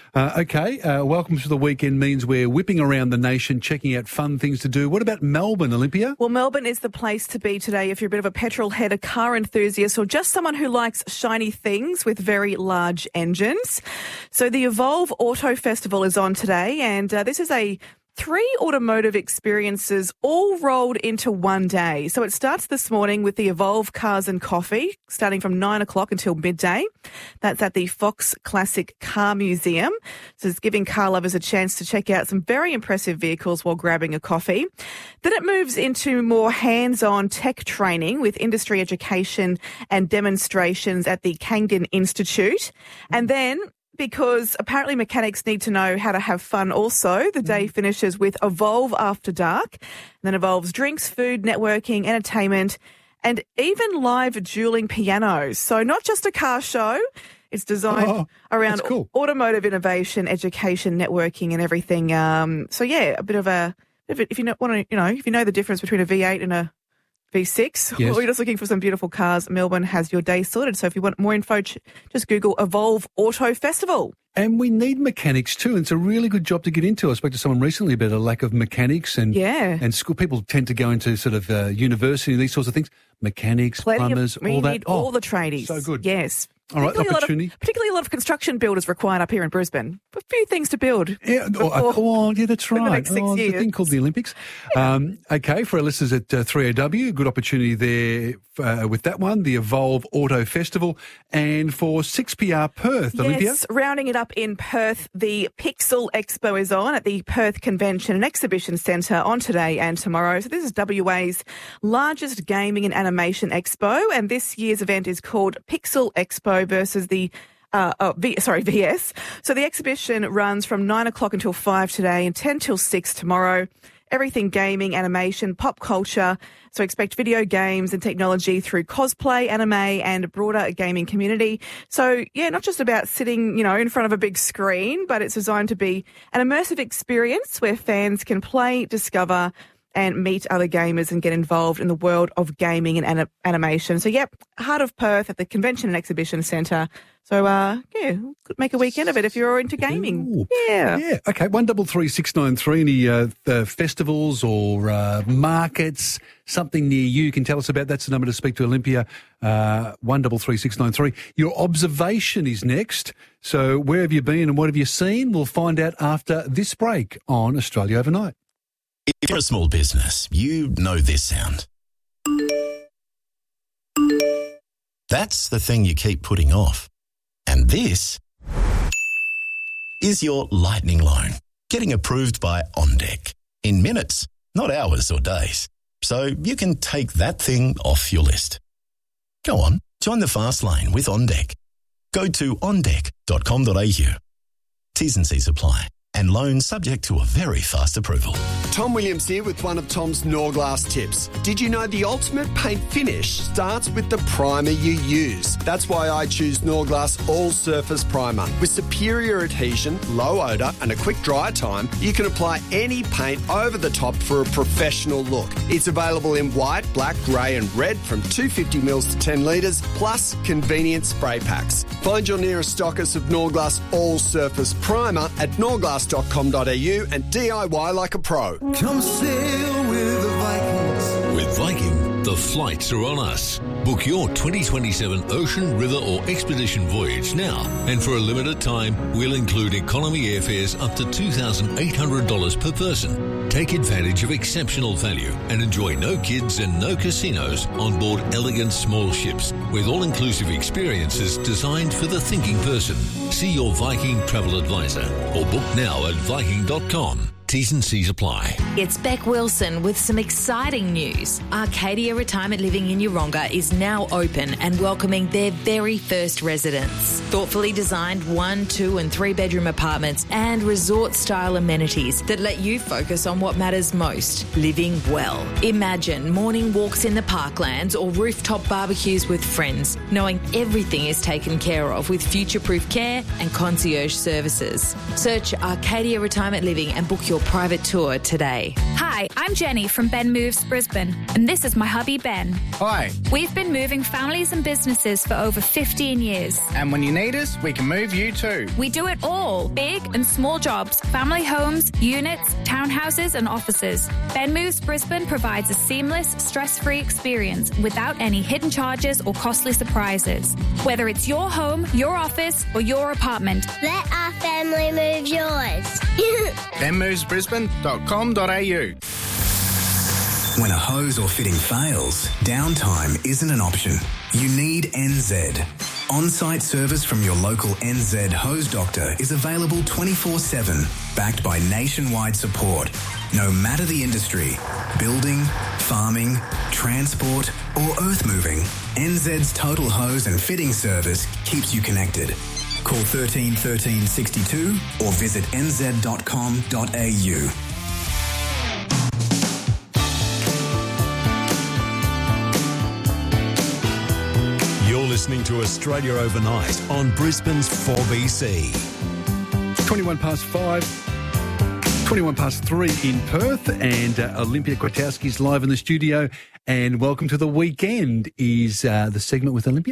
Welcome to the weekend means we're whipping around the nation, checking out fun things to do. What about Melbourne, Olympia? Well, Melbourne is the place to be today if you're a bit of a petrol head, a car enthusiast, or just someone who likes shiny things with very large engines. times. So the Evolve Auto Festival is on today, and this is 3 automotive experiences all rolled into one day. So it starts this morning with the Evolve Cars and Coffee, starting from 9 o'clock until midday. That's at the Fox Classic Car Museum. So it's giving car lovers a chance to check out some very impressive vehicles while grabbing a coffee. Then it moves into more hands-on tech training with industry education and demonstrations at the Kangan Institute. And then, because apparently mechanics need to know how to have fun also, the day finishes with Evolve After Dark, and then involves drinks, food, networking, entertainment, and even live dueling pianos. So not just a car show, it's designed around automotive innovation, education, networking, and everything. So yeah, if you know the difference between a V8 and a V6, or you're just looking for some beautiful cars, Melbourne has your day sorted. So if you want more info, just Google Evolve Auto Festival. And we need mechanics too. And it's a really good job to get into. I spoke to someone recently about a lack of mechanics and school. People tend to go into sort of university, these sorts of things. Mechanics, plumbers, all that. We need all the tradies. So good. Yes. All right, opportunity. Particularly a lot of construction builders required up here in Brisbane. A few things to build. Yeah, that's right. The next 6 years. There's a thing called the Olympics. Yeah. Okay, for our listeners at 3AW, good opportunity there with that one, the Evolve Auto Festival. And for 6PR Perth, Olympia? Yes, rounding it up in Perth, the Pixel Expo is on at the Perth Convention and Exhibition Centre on today and tomorrow. So this is WA's largest gaming and animation expo, and this year's event is called Pixel Expo versus the VS. So the exhibition runs from 9 o'clock until 5 today and 10 till 6 tomorrow. Everything gaming, animation, pop culture. So expect video games and technology through cosplay, anime, and a broader gaming community. So yeah, not just about sitting, in front of a big screen, but it's designed to be an immersive experience where fans can play, discover, and meet other gamers and get involved in the world of gaming and animation. So, heart of Perth at the Convention and Exhibition Centre. So, make a weekend of it if you're into gaming. Ooh. Yeah. Okay, 133693, any festivals or markets, something near you can tell us about. That's the number to speak to Olympia, 133693. Your observation is next. So where have you been and what have you seen? We'll find out after this break on Australia Overnight. If you're a small business, you know this sound. That's the thing you keep putting off. And this is your lightning loan, getting approved by OnDeck in minutes, not hours or days. So you can take that thing off your list. Go on, join the fast lane with OnDeck. Go to ondeck.com.au. T's and C's apply. And loans subject to a very fast approval. Tom Williams here with one of Tom's Norglass tips. Did you know the ultimate paint finish starts with the primer you use? That's why I choose Norglass All Surface Primer. With superior adhesion, low odour and a quick dry time, you can apply any paint over the top for a professional look. It's available in white, black, grey and red from 250ml to 10 litres, plus convenient spray packs. Find your nearest stockist of Norglass All Surface Primer at norglass.com.au and DIY like a pro. Come sail with the Vikings. With Viking, the flights are on us. Book your 2027 ocean, river or expedition voyage now. And for a limited time, we'll include economy airfares up to $2,800 per person. Take advantage of exceptional value and enjoy no kids and no casinos on board elegant small ships with all-inclusive experiences designed for the thinking person. See your Viking travel advisor or book now at Viking.com. T's and C's apply. It's Beck Wilson with some exciting news. Arcadia Retirement Living in Yeronga is now open and welcoming their very first residents. Thoughtfully designed 1, 2 and 3 bedroom apartments and resort-style amenities that let you focus on what matters most, living well. Imagine morning walks in the parklands or rooftop barbecues with friends, knowing everything is taken care of with future-proof care and concierge services. Search Arcadia Retirement Living and book your your private tour today. Hi, I'm Jenny from Ben Moves Brisbane, and this is my hubby Ben. Hi. We've been moving families and businesses for over 15 years. And when you need us, we can move you too. We do it all, big and small jobs, family homes, units, townhouses and offices. Ben Moves Brisbane provides a seamless, stress-free experience without any hidden charges or costly surprises. Whether it's your home, your office or your apartment. Let our family move yours. benmovesbrisbane.com.au. When a hose or fitting fails, downtime isn't an option. You need NZ. On-site service from your local NZ hose doctor is available 24/7, backed by nationwide support. No matter the industry, building, farming, transport or earth moving, NZ's total hose and fitting service keeps you connected. Call 13 13 62 or visit nz.com.au. You're listening to Australia Overnight on Brisbane's 4BC. 21 past 5, 21 past 3 in Perth, and Olympia Kwiatkowski's live in the studio. And welcome to the weekend is the segment with Olympia,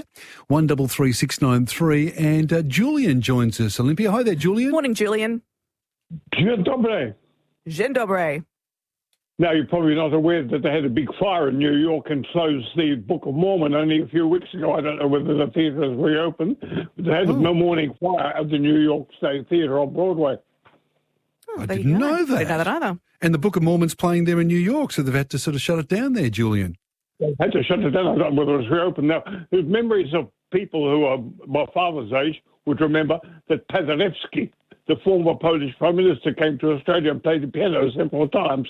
133693. And Julian joins us. Olympia, hi there, Julian. Morning, Julian. Dzień dobry. Dzień dobry. Now, you're probably not aware that they had a big fire in New York and closed the Book of Mormon only a few weeks ago. I don't know whether the theatre has reopened, but they had a morning fire at the New York State Theatre on Broadway. I didn't know that. I didn't know that either. And the Book of Mormon's playing there in New York, so they've had to sort of shut it down there, Julian. They had to shut it down. I don't know whether it's reopened. Now, there's memories of people who are my father's age would remember that Paderewski, the former Polish Prime Minister, came to Australia and played the piano several times.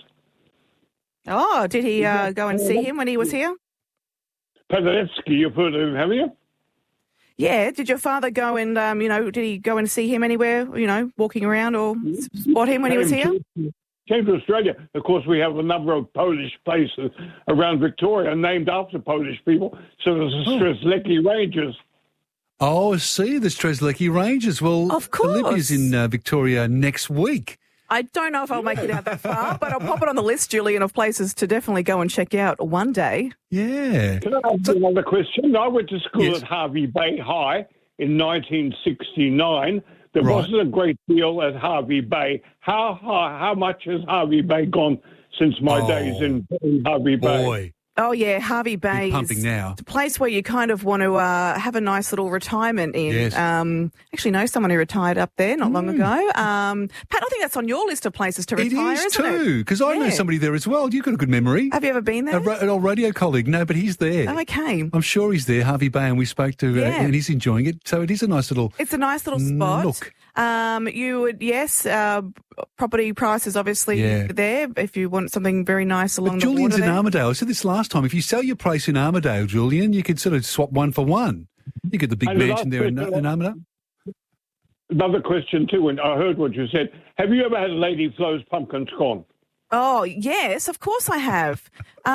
Oh, did he go and see him when he was here? Paderewski, you've heard of him, haven't you? Yeah. Did your father go and, did he go and see him anywhere, walking around or spot him when he was here? Came to Australia. Of course, we have a number of Polish places around Victoria named after Polish people. So there's the Strzelecki Rangers. Oh, I see, the Strzelecki Rangers. Well, of course. Olympia's in Victoria next week. I don't know if I'll make it out that far, but I'll pop it on the list, Julian, of places to definitely go and check out one day. Yeah. Can I ask another question? I went to school at Harvey Bay High in 1969. There wasn't a great deal at Harvey Bay. How much has Harvey Bay gone since my days in Harvey Bay? Boy. Oh, yeah, Harvey Bay pumping is now. a place where you kind of want to have a nice little retirement in. Yes. Actually know someone who retired up there not long ago. Pat, I think that's on your list of places to retire, isn't it? It is too, because I know somebody there as well. You've got a good memory. Have you ever been there? An old radio colleague. No, but he's there. Oh, okay. I'm sure he's there, Harvey Bay, and we spoke to and he's enjoying it. So it is a nice little... It's a nice little spot. Look. You would, property prices obviously there if you want something very nice along the water. Julian's in there. Armadale. I said this last time. If you sell your place in Armadale, Julian, you could sort of swap one for one. You get the big mansion there in Armadale. Another question too, and I heard what you said. Have you ever had Lady Flo's pumpkin scone? Oh, yes, of course I have.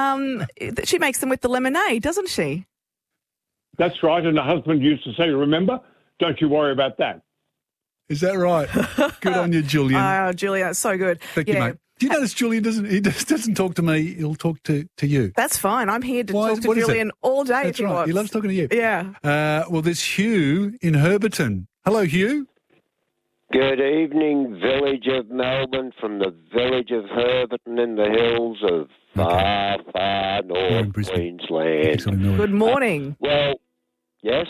She makes them with the lemonade, doesn't she? That's right, and the husband used to say, remember, don't you worry about that. Is that right? Good on you, Julian. Oh, Julian, that's so good. Thank you, mate. Do you notice Julian doesn't talk to me, he'll talk to you. That's fine. I'm here to talk to Julian all day That's if he right. wants. He loves talking to you. Yeah. Well, there's Hugh in Herberton. Hello, Hugh. Good evening, village of Melbourne, from the village of Herberton in the hills of far, far north Queensland. Good morning. Well, yes?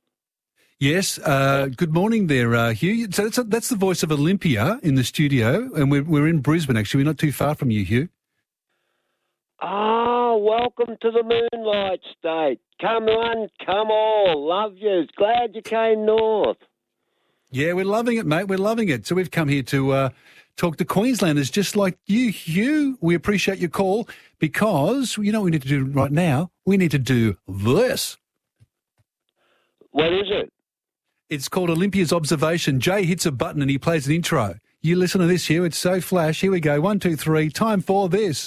Yes, good morning there, Hugh. So that's the voice of Olympia in the studio, and we're in Brisbane, actually. We're not too far from you, Hugh. Oh, welcome to the Moonlight State. Come on, come all. Love you. Glad you came north. Yeah, we're loving it, mate. We're loving it. So we've come here to talk to Queenslanders just like you, Hugh. We appreciate your call because, you know what we need to do right now? We need to do this. What is it? It's called Olympia's Observation. Jay hits a button and he plays an intro. You listen to this, Hugh. It's so flash. Here we go. 1, 2, 3. Time for this.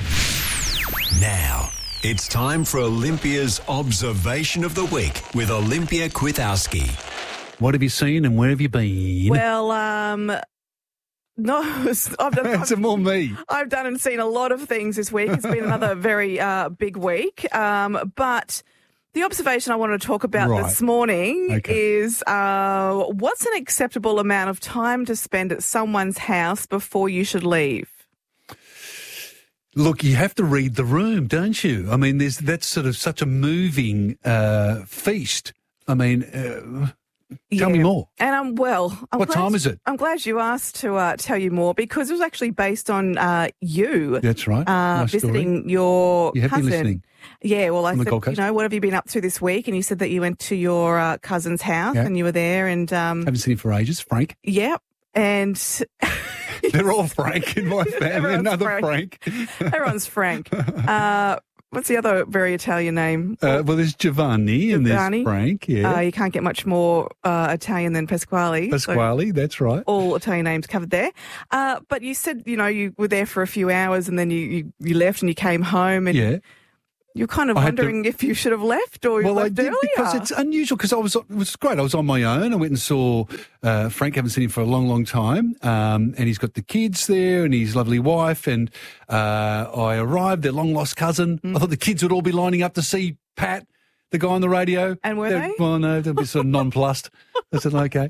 Now, it's time for Olympia's Observation of the Week with Olympia Kwiatkowski. What have you seen and where have you been? Well, No, I've done. It's more me. I've done and seen a lot of things this week. It's been another very big week. But the observation I wanted to talk about this morning is what's an acceptable amount of time to spend at someone's house before you should leave? Look, you have to read the room, don't you? I mean, that's sort of such a moving feast. I mean, tell me more. And what time is it? I'm glad you asked to tell you more because it was actually based on you. That's right. Visiting your cousin. You have been listening. Yeah, well, I On the said, Gold Coast. what have you been up to this week? And you said that you went to your cousin's house and you were there and... haven't seen him for ages, Frank. Yep. And... They're all Frank in my family. Another Frank. Everyone's Frank. What's the other very Italian name? Well, there's Giovanni and there's Frank, yeah. You can't get much more Italian than Pasquale. Pasquale, that's right. All Italian names covered there. But you said, you were there for a few hours and then you left and you came home and you're kind of wondering if you should have left or you left earlier. Because it's unusual because it was great. I was on my own. I went and saw Frank. Haven't seen him for a long, long time. And he's got the kids there and his lovely wife. And I arrived, their long-lost cousin. I thought the kids would all be lining up to see Pat, the guy on the radio. And were they? Well, no, they'll be sort of nonplussed. I said, okay.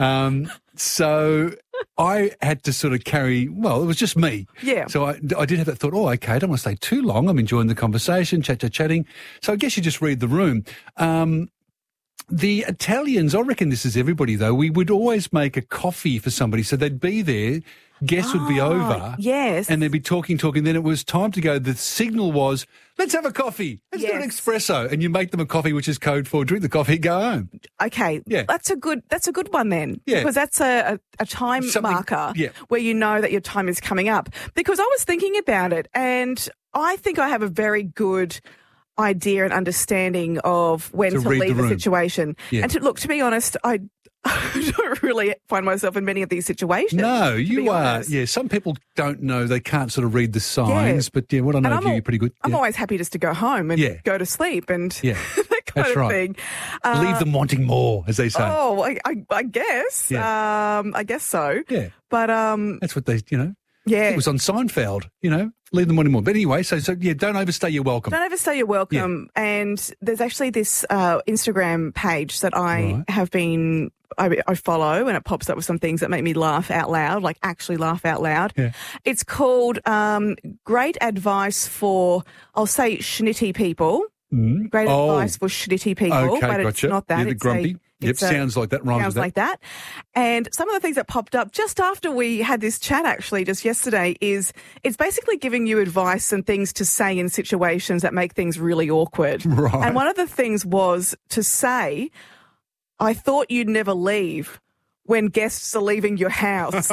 So I had to sort of it was just me. Yeah. So I did have that thought, okay, I don't want to stay too long. I'm enjoying the conversation, chatting. So I guess you just read the room. The Italians, I reckon this is everybody though, we would always make a coffee for somebody. So they'd be there, guests would be over. Yes. And they'd be talking. Then it was time to go. The signal was, let's have a coffee. Let's do an espresso. And you make them a coffee, which is code for drink the coffee, go home. Okay. Yeah. That's a good one then. Yeah. Because that's a time marker where you know that your time is coming up. Because I was thinking about it and I think I have a very good idea and understanding of when to leave a situation. Yeah. And to be honest, I don't really find myself in many of these situations. No, you are. Honest. Yeah, some people don't know. They can't sort of read the signs. But what I know of you, you're pretty good. I'm always happy just to go home and go to sleep and that kind of thing. Leave them wanting more, as they say. Oh, I guess. Yeah. I guess so. Yeah. But that's what they, Yeah. It was on Seinfeld, leave them wanting more. But anyway, so don't overstay your welcome. Don't overstay your welcome. Yeah. And there's actually this Instagram page that I have been, I follow, and it pops up with some things that make me laugh out loud, like actually laugh out loud. Yeah. It's called Great Advice for, I'll say, schnitty people. Great advice for schnitty people. Okay, but gotcha. It's not that. It's grumpy. Sounds like that. Rhymes sounds with like that. And some of the things that popped up just after we had this chat, actually, just yesterday, is it's basically giving you advice and things to say in situations that make things really awkward. Right. And one of the things was to say, I thought you'd never leave when guests are leaving your house.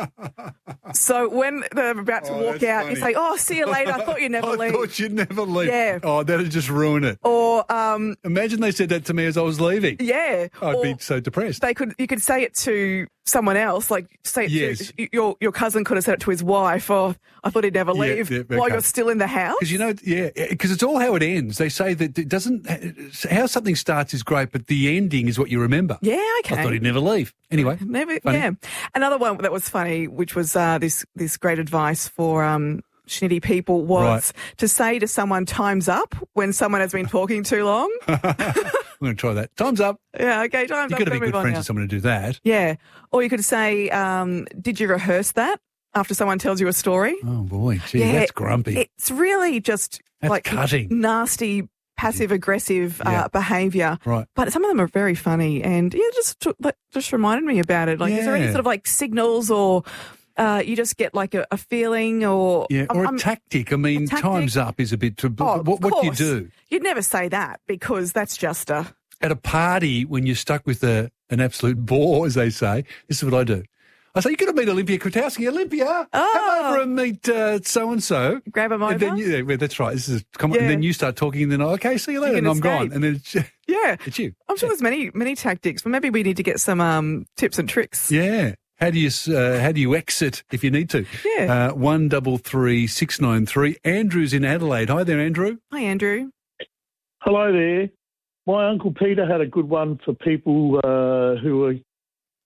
So when they're about to walk out, funny. You say, see you later. I thought you'd never leave. I thought you'd never leave. Yeah. Oh, that'd just ruin it. Or imagine they said that to me as I was leaving. Yeah. I'd be so depressed. You could say it to someone else, like say it to your cousin could have said it to his wife, or I thought he'd never leave while you're still in the house. Because because it's all how it ends. They say that it doesn't, how something starts is great, but the ending is what you remember. Yeah, okay. I thought he'd never leave. Anyway. Yeah. Another one that was funny, which was this great advice for schnitty people, was to say to someone, time's up, when someone has been talking too long. I'm going to try that. Time's up. Yeah, okay, time's up. You've got to be good friends with someone to do that. Yeah. Or you could say, did you rehearse that? After someone tells you a story. Oh, boy. Gee, that's grumpy. It's really just that's cutting. Nasty, passive-aggressive behaviour. Right. But some of them are very funny. And just reminded me about it. Like, is there any sort of like signals or you just get like a feeling or... Yeah, or a tactic. I mean, time's up is a bit... what do you do? You'd never say that because that's just a... At a party, when you're stuck with an absolute bore, as they say, this is what I do. I say, you've got to meet Olympia Kwiatkowski. Olympia, come over and meet so-and-so. Grab them over. And then that's right. This is common. And then you start talking and then, okay, see you later, and I'm gone. And then it's you. I'm sure there's many tactics, but maybe we need to get some tips and tricks. Yeah. How do you exit if you need to? Yeah. 133 693. Andrew's in Adelaide. Hi there, Andrew. Hi, Andrew. Hello there. My Uncle Peter had a good one for people who are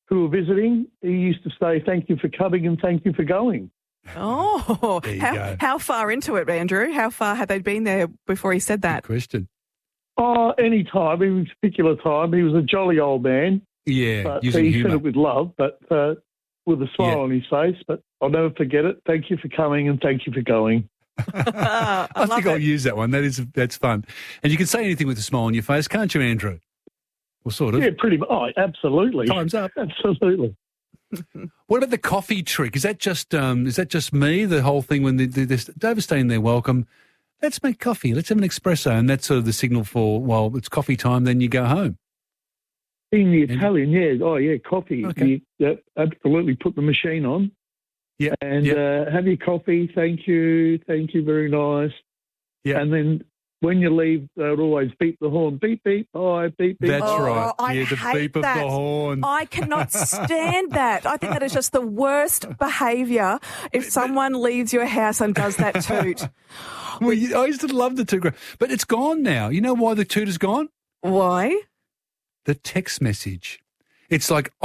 who were visiting, he used to say, "Thank you for coming and thank you for going." Oh, There you go. how far into it, Andrew? How far had they been there before he said that? Good question. Any time, any particular time. He was a jolly old man. Yeah, But using he said humour. it with love, but with a smile Yeah. on his face. But I'll never forget it. Thank you for coming and thank you for going. I think I'll use that one. That's fun. And you can say anything with a smile on your face, can't you, Andrew? Well, sort of. Yeah, pretty much. Oh, absolutely. Time's up. Absolutely. What about the coffee trick? Is that just me? The whole thing when they're overstaying their welcome. Let's make coffee. Let's have an espresso, and that's sort of the signal for it's coffee time. Then you go home. In the Italian, yeah. Oh, yeah, coffee. Okay. You absolutely put the machine on. Yeah. And have your coffee. Thank you. Thank you. Very nice. Yeah. And then when you leave, they'll always beep the horn. Beep, beep. Bye. Beep, beep. That's right. I Yeah, the hate beep of that. the horn. I cannot stand that. I think that is just the worst behaviour if someone leaves your house and does that toot. Well, I used to love the toot, but it's gone now. You know why the toot is gone? Why? The text message. It's like,